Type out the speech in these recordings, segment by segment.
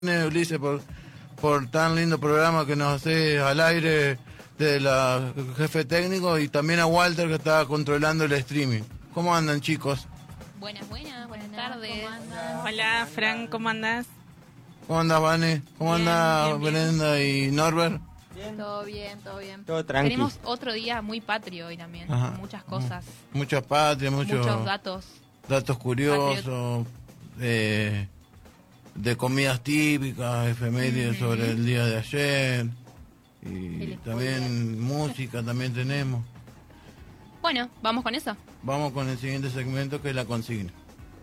Ulises, por tan lindo programa que nos hace al aire de la jefe técnico, y también a Walter, que está controlando el streaming. ¿Cómo andan, chicos? Buenas tardes. Hola, Fran, ¿cómo andás? ¿Cómo andas, Vane? ¿Cómo anda Brenda y Norbert? Bien. Todo bien. Todo tranquilo. Tenemos otro día muy patrio hoy también. Ajá. Muchas cosas. Muchas patrias, muchos datos. Datos curiosos, de comidas típicas, efemérides sobre el día de ayer. Y también música también tenemos. Bueno, ¿vamos con eso? Vamos con el siguiente segmento, que es la consigna.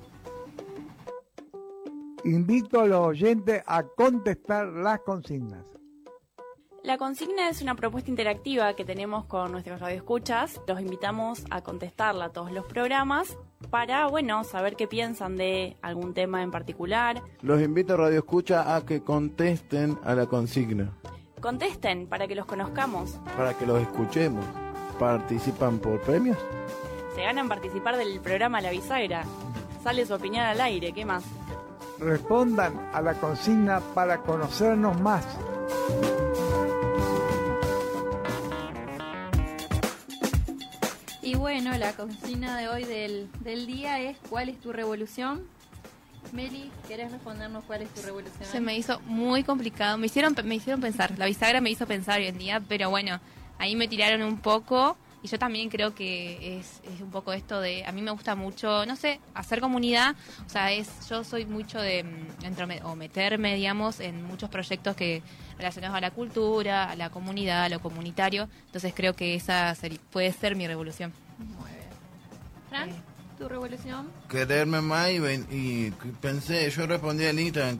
Invito a los oyentes a contestar las consignas. La consigna es una propuesta interactiva que tenemos con nuestros radioescuchas. Los invitamos a contestarla a todos los programas para, saber qué piensan de algún tema en particular. Los invito a Radio Escucha a que contesten a la consigna. Contesten para que los conozcamos. Para que los escuchemos. ¿Participan por premios? Se ganan participar del programa La Bisagra. Sale su opinión al aire, ¿qué más? Respondan a la consigna para conocernos más. Y bueno, la consigna de hoy del día es: ¿cuál es tu revolución? Meli, ¿querés respondernos cuál es tu revolución? Se me hizo muy complicado. Me hicieron pensar. La bisagra me hizo pensar hoy en día, pero bueno, ahí me tiraron un poco. Y yo también creo que es un poco esto de... A mí me gusta mucho, hacer comunidad. O sea, yo soy mucho de meterme, digamos, en muchos proyectos relacionados a la cultura, a la comunidad, a lo comunitario. Entonces creo que esa puede ser mi revolución. Muy bien. Fran, ¿tu revolución? Quererme más y pensé, yo respondí en Instagram,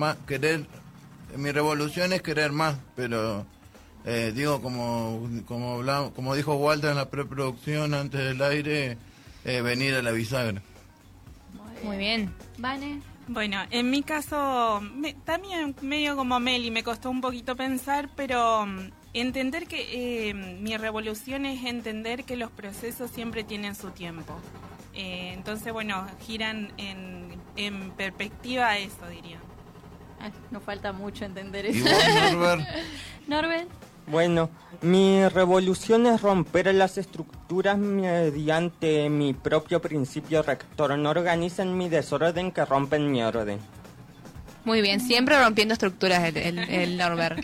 mi revolución es querer más, pero... digo, como dijo Walter en la preproducción antes del aire, venir a la bisagra. Muy bien. Vane. Bueno, en mi caso, también medio como Meli, me costó un poquito pensar, pero entender que mi revolución es entender que los procesos siempre tienen su tiempo. Entonces, giran en perspectiva a eso, diría. Nos falta mucho entender eso. ¿Y vos, Norbert? Norbert. Bueno, mi revolución es romper las estructuras mediante mi propio principio rector. No organicen mi desorden, que rompen mi orden. Muy bien, siempre rompiendo estructuras el Norbert.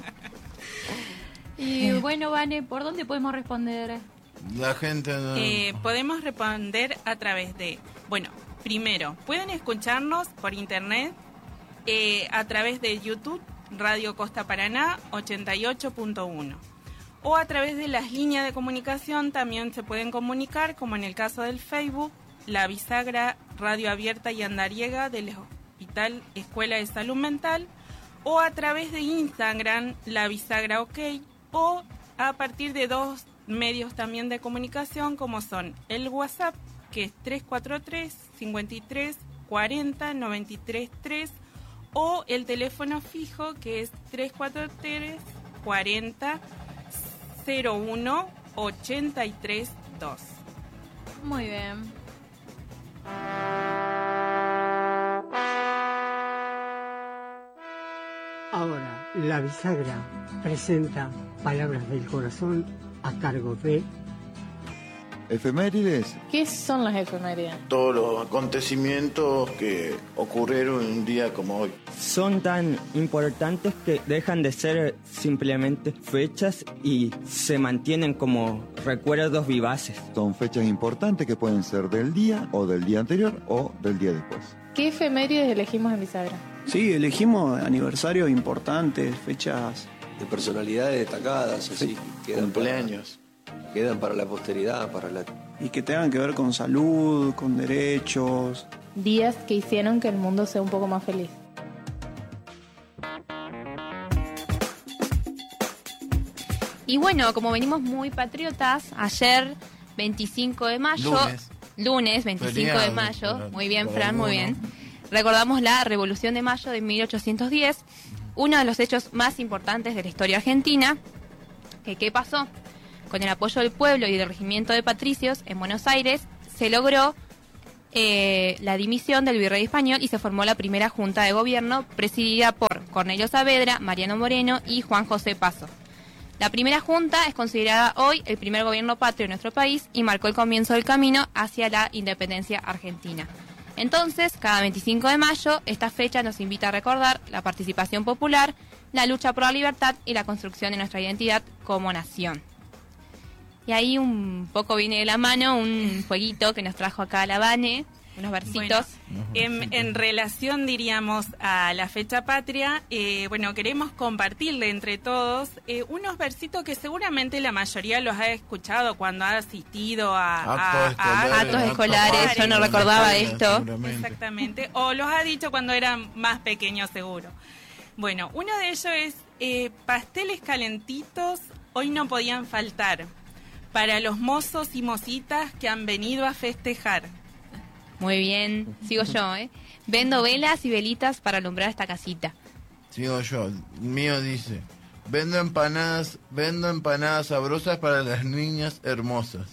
Y bueno, Vane, ¿por dónde podemos responder? La gente... Podemos responder a través de... primero, pueden escucharnos por internet a través de YouTube, Radio Costa Paraná 88.1, o a través de las líneas de comunicación también se pueden comunicar, como en el caso del Facebook, La Bisagra Radio Abierta y Andariega del Hospital Escuela de Salud Mental, o a través de Instagram, La Bisagra OK, o a partir de dos medios también de comunicación, como son el WhatsApp, que es 343 53 40 93 3, o el teléfono fijo, que es 343 40 01 83 2. Muy bien. Ahora, La Bisagra presenta Palabras del Corazón a cargo de... ¿Efemérides? ¿Qué son las efemérides? Todos los acontecimientos que ocurrieron un día como hoy. Son tan importantes que dejan de ser simplemente fechas y se mantienen como recuerdos vivaces. Son fechas importantes que pueden ser del día o del día anterior o del día después. ¿Qué efemérides elegimos en Bisagra? Sí, elegimos aniversarios importantes, fechas... de personalidades destacadas, así, cumpleaños. Quedan para la posteridad, y que tengan que ver con salud, con derechos. Días que hicieron que el mundo sea un poco más feliz. Y bueno, como venimos muy patriotas, ayer 25 de mayo, lunes 25 de mayo, muy bien, Fran, muy bien, recordamos la Revolución de Mayo de 1810, uno de los hechos más importantes de la historia argentina. ¿Qué pasó? Con el apoyo del pueblo y del regimiento de patricios en Buenos Aires, se logró la dimisión del virrey español y se formó la primera junta de gobierno presidida por Cornelio Saavedra, Mariano Moreno y Juan José Paso. La primera junta es considerada hoy el primer gobierno patrio de nuestro país y marcó el comienzo del camino hacia la independencia argentina. Entonces, cada 25 de mayo, esta fecha nos invita a recordar la participación popular, la lucha por la libertad y la construcción de nuestra identidad como nación. Y ahí un poco viene de la mano un jueguito que nos trajo acá la Vane, unos versitos. Bueno, en relación, diríamos, a la fecha patria, queremos compartirle entre todos unos versitos que seguramente la mayoría los ha escuchado cuando ha asistido a actos escolares. Yo no recordaba esto. Exactamente, o los ha dicho cuando eran más pequeños, seguro. Bueno, uno de ellos es pasteles calentitos, hoy no podían faltar, para los mozos y mocitas que han venido a festejar. Muy bien, sigo yo, Vendo velas y velitas para alumbrar esta casita. Sigo yo, el mío dice, vendo empanadas sabrosas para las niñas hermosas.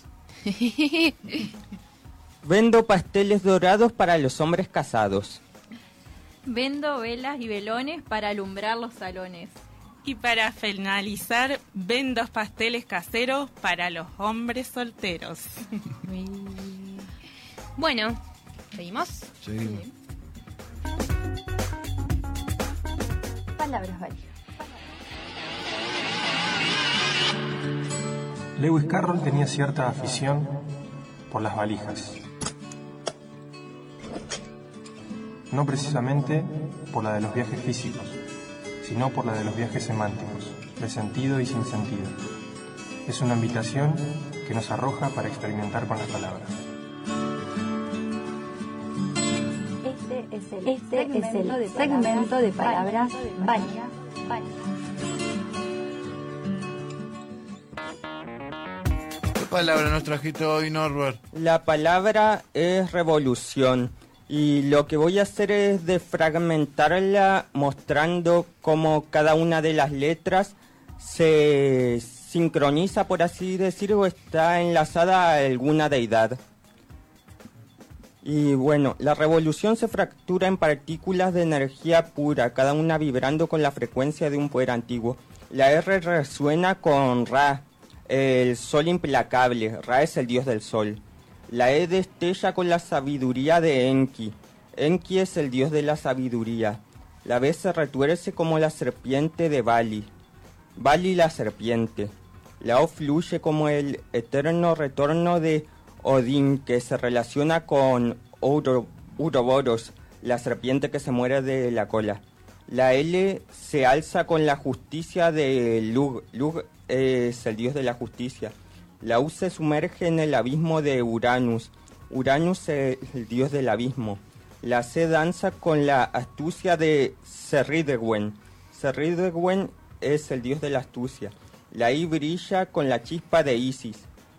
Vendo pasteles dorados para los hombres casados. Vendo velas y velones para alumbrar los salones. Y para finalizar, vendo pasteles caseros para los hombres solteros. Bueno, ¿seguimos? Seguimos. Sí. Palabras valijas. Lewis Carroll tenía cierta afición por las valijas. No precisamente por la de los viajes físicos, sino por la de los viajes semánticos, de sentido y sin sentido. Es una invitación que nos arroja para experimentar con las palabras. Este es el segmento de palabras valijas. ¿Qué palabra nos trajiste hoy, Norbert? La palabra es revolución. Y lo que voy a hacer es defragmentarla mostrando cómo cada una de las letras se sincroniza, por así decirlo, o está enlazada a alguna deidad. Y bueno, la revolución se fractura en partículas de energía pura, cada una vibrando con la frecuencia de un poder antiguo. La R resuena con Ra, el sol implacable. Ra es el dios del sol. La E destella con la sabiduría de Enki. Enki es el dios de la sabiduría. La B se retuerce como la serpiente de Bali. Bali la serpiente. La O fluye como el eterno retorno de Odín, que se relaciona con Ouroboros, la serpiente que se muere de la cola. La L se alza con la justicia de Lug. Lug es el dios de la justicia. La U se sumerge en el abismo de Uranus. Uranus es el dios del abismo. La C danza con la astucia de Cerridwen. Cerridwen es el dios de la astucia. La I brilla con la chispa de Isis.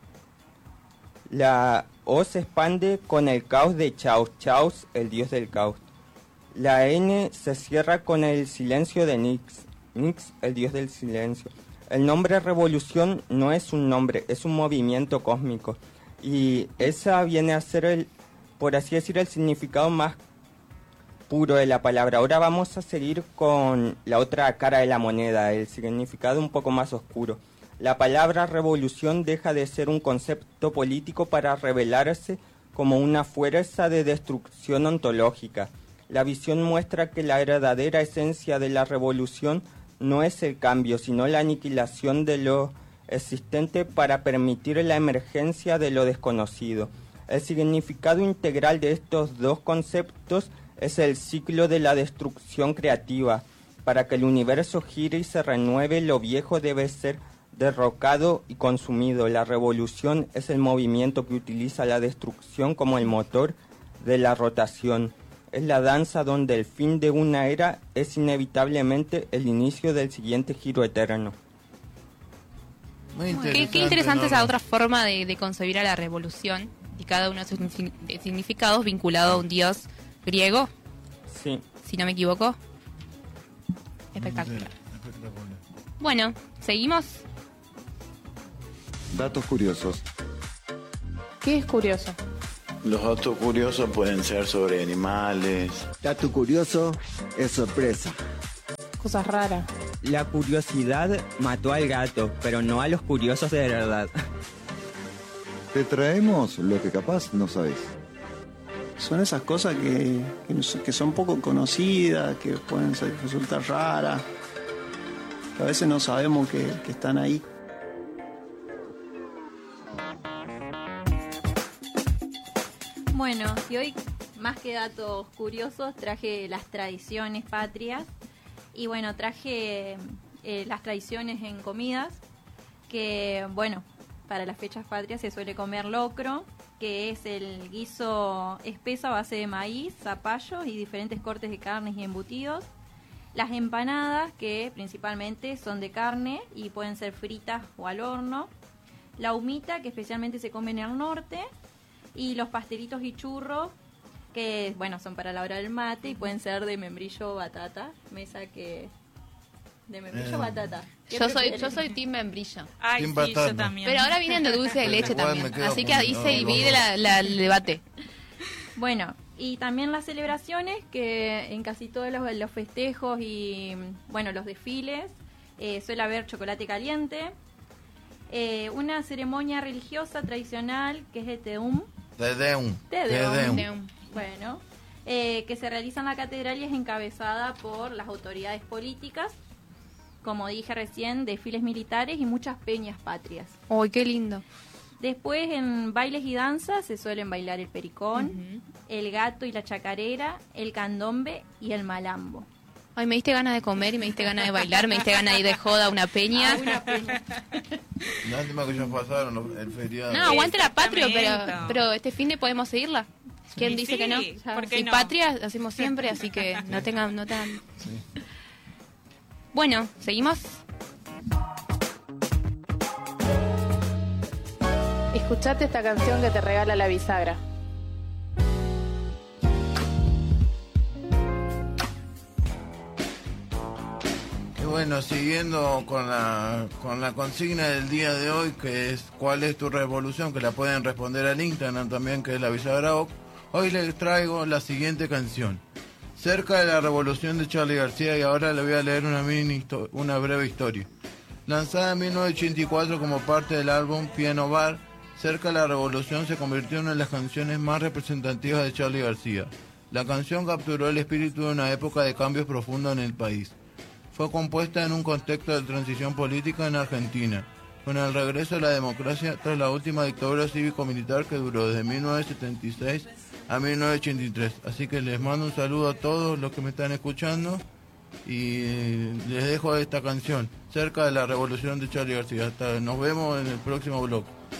La O se expande con el caos de Chaos. Chaos, el dios del caos. La N se cierra con el silencio de Nix. Nix, el dios del silencio. El nombre revolución no es un nombre, es un movimiento cósmico. Y esa viene a ser, por así decir, el significado más puro de la palabra. Ahora vamos a seguir con la otra cara de la moneda, el significado un poco más oscuro. La palabra revolución deja de ser un concepto político para revelarse como una fuerza de destrucción ontológica. La visión muestra que la verdadera esencia de la revolución no es el cambio, sino la aniquilación de lo existente para permitir la emergencia de lo desconocido. El significado integral de estos dos conceptos es el ciclo de la destrucción creativa. Para que el universo gire y se renueve, lo viejo debe ser derrocado y consumido. La revolución es el movimiento que utiliza la destrucción como el motor de la rotación. Es la danza donde el fin de una era es inevitablemente el inicio del siguiente giro eterno. Muy interesante, Qué interesante ¿no? esa otra forma de concebir a la revolución y cada uno de sus significados vinculado a un dios griego. Sí. Si no me equivoco. Espectacular. Bueno, ¿seguimos? Datos curiosos. ¿Qué es curioso? Los datos curiosos pueden ser sobre animales. Dato curioso es sorpresa. Cosas raras. La curiosidad mató al gato, pero no a los curiosos de verdad. Te traemos lo que capaz no sabes. Son esas cosas que son poco conocidas, que pueden resultar raras, que a veces no sabemos que están ahí. Bueno, y hoy, más que datos curiosos, traje las tradiciones patrias. Y bueno, traje las tradiciones en comidas, que bueno, para las fechas patrias se suele comer locro, que es el guiso espeso a base de maíz, zapallo y diferentes cortes de carnes y embutidos. Las empanadas, que principalmente son de carne y pueden ser fritas o al horno. La humita, que especialmente se come en el norte. Y los pastelitos y churros, que bueno, son para la hora del mate y pueden ser de membrillo o batata. Mesa que... ¿De membrillo o batata? Yo soy team membrillo. Ay, Team sí, batata. yo también. Pero ahora vienen de dulce de leche Igual me también. quedo Así con- que ahí se divide el debate. Bueno, y también las celebraciones, que en casi todos los festejos y bueno, los desfiles suele haber chocolate caliente. Una ceremonia religiosa tradicional que es el Teum. Te Deum. Bueno, que se realiza en la catedral y es encabezada por las autoridades políticas, como dije recién, desfiles militares y muchas peñas patrias. ¡Uy, qué lindo! Después, en bailes y danzas se suelen bailar el pericón, el gato y la chacarera, el candombe y el malambo. Ay, me diste ganas de comer y me diste ganas de bailar, me diste ganas de ir de joda a una peña. Lástima que ya pasaron el feriado. No, aguante la patria, Exactamente. pero este fin de podemos seguirla. ¿Quién Sí, dice sí, que no? ¿por qué Si no? patria hacemos siempre, así que no tengan... Bueno, ¿seguimos? Escuchate esta canción que te regala la bisagra. Y bueno, siguiendo con la consigna del día de hoy, que es ¿cuál es tu revolución? Que la pueden responder al Instagram también, que es la bisagra OC. Hoy les traigo la siguiente canción. Cerca de la revolución de Charly García, y ahora le voy a leer una breve historia. Lanzada en 1984 como parte del álbum Piano Bar, Cerca de la revolución se convirtió en una de las canciones más representativas de Charly García. La canción capturó el espíritu de una época de cambios profundos en el país. Fue compuesta en un contexto de transición política en Argentina, con el regreso de la democracia tras la última dictadura cívico-militar que duró desde 1976 a 1983. Así que les mando un saludo a todos los que me están escuchando y les dejo esta canción, Cerca de la revolución de Charly García. Nos vemos en el próximo blog.